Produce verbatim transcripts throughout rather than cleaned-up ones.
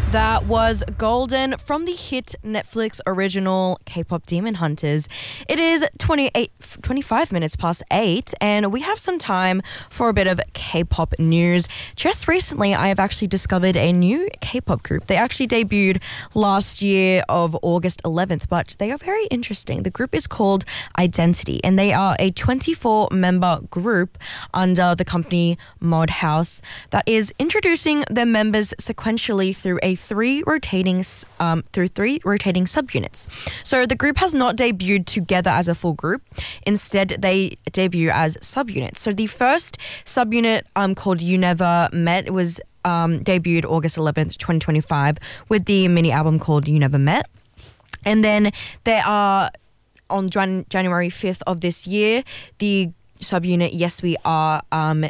That was Golden from the hit Netflix original K-pop Demon Hunters. It is twenty-eight, twenty-five minutes past eight, and we have some time for a bit of K-pop news. Just recently, I have actually discovered a new K-pop group. They actually debuted last year of August eleventh, but they are very interesting. The group is called Identity, and they are a twenty-four member group under the company Mod House that is introducing their members sequentially through a three rotating um, through three rotating subunits. So the group has not debuted together as a full group. Instead, they debut as subunits. So the first subunit um, called You Never Met, it was um, debuted August eleventh, twenty twenty-five with the mini album called You Never Met. And then there are, on Jan- January fifth of this year, the subunit Yes We Are um,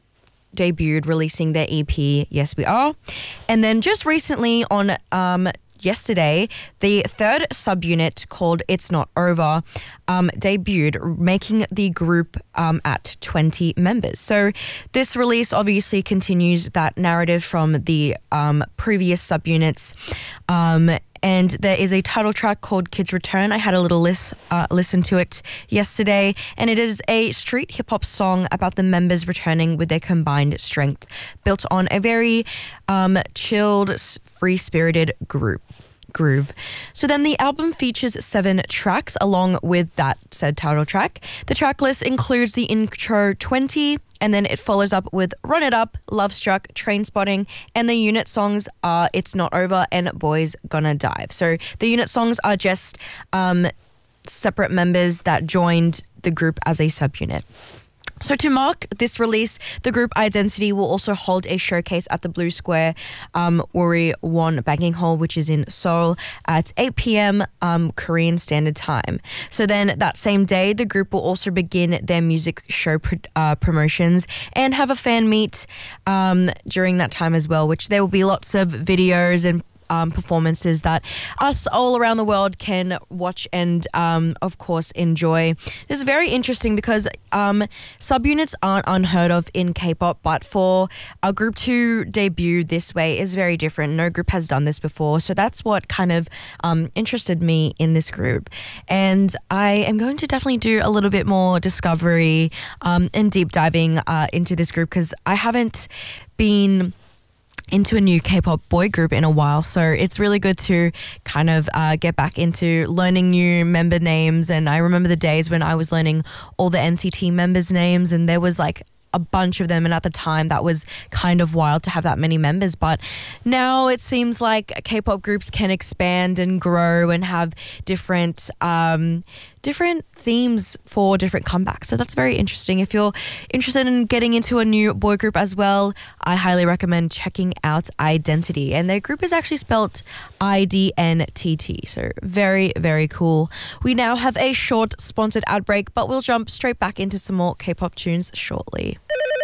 debuted, releasing their E P Yes We Are. And then just recently on um yesterday, the third subunit called It's Not Over um, debuted, making the group um, at twenty members. So this release obviously continues that narrative from the um, previous subunits. Um, and there is a title track called Kids Return. I had a little lis- uh, listen to it yesterday, and it is a street hip-hop song about the members returning with their combined strength, built on a very um, chilled, free-spirited group. groove. So then the album features seven tracks along with that said title track. The track list includes the intro twenty, and then it follows up with Run It Up, Love Struck, Train Spotting, and the unit songs are It's Not Over and Boys Gonna Dive. So the unit songs are just um, separate members that joined the group as a subunit. So to mark this release, the group Identity will also hold a showcase at the Blue Square um, Uri Won Banking Hall, which is in Seoul, at eight p.m. Um, Korean Standard Time. So then that same day, the group will also begin their music show pro- uh, promotions and have a fan meet um, during that time as well, which there will be lots of videos and Um, performances that us all around the world can watch and, um, of course, enjoy. This is very interesting because um, subunits aren't unheard of in K-pop, but for a group to debut this way is very different. No group has done this before, so that's what kind of um, interested me in this group. And I am going to definitely do a little bit more discovery um, and deep diving uh, into this group because I haven't been into a new K-pop boy group in a while, so it's really good to kind of uh, get back into learning new member names. And I remember the days when I was learning all the N C T members' names, and there was like a bunch of them, and at the time that was kind of wild to have that many members. But now it seems like K-pop groups can expand and grow and have different um, different themes for different comebacks. So that's very interesting. If you're interested in getting into a new boy group as well, I highly recommend checking out Identity. And their group is actually spelt I D N T T. So very, very cool. We now have a short sponsored ad break, but we'll jump straight back into some more K-pop tunes shortly.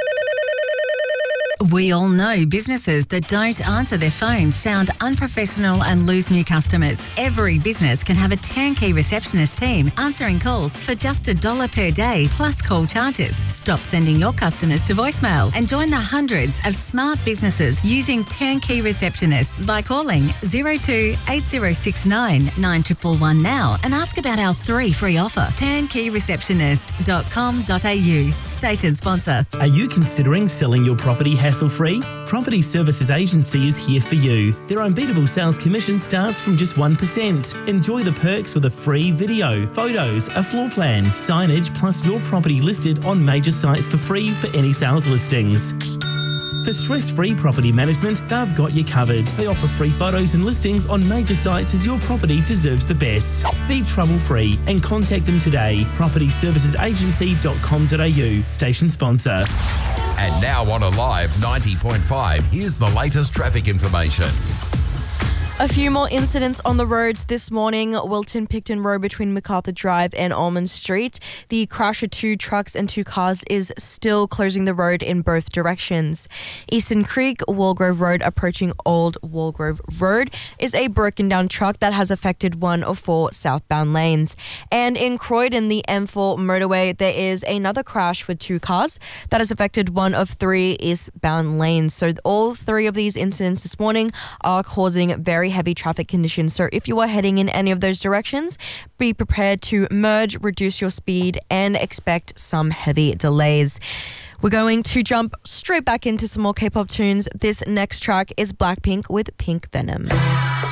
We all know businesses that don't answer their phones sound unprofessional and lose new customers. Every business can have a turnkey receptionist team answering calls for just a dollar per day plus call charges. Stop sending your customers to voicemail and join the hundreds of smart businesses using turnkey receptionists by calling zero two eight zero six nine nine one one one now and ask about our three free offer. turnkey receptionist dot com dot a u. Station sponsor. Are you considering selling your property hassle-free? Property Services Agency is here for you. Their unbeatable sales commission starts from just one percent. Enjoy the perks with a free video, photos, a floor plan, signage, plus your property listed on major sites for free for any sales listings. For stress-free property management, they've got you covered. They offer free photos and listings on major sites as your property deserves the best. Be trouble-free and contact them today. property services agency dot com dot a u. Station sponsor. And now on Alive ninety point five, here's the latest traffic information. A few more incidents on the roads this morning. Wilton Picton Road between MacArthur Drive and Almond Street. The crash of two trucks and two cars is still closing the road in both directions. Eastern Creek, Walgrove Road approaching Old Walgrove Road is a broken down truck that has affected one of four southbound lanes. And in Croydon, the M four motorway, there is another crash with two cars that has affected one of three eastbound lanes. So all three of these incidents this morning are causing very heavy traffic conditions. So if you are heading in any of those directions, be prepared to merge, reduce your speed, and expect some heavy delays. We're going to jump straight back into some more K-pop tunes. This next track is Blackpink with Pink Venom.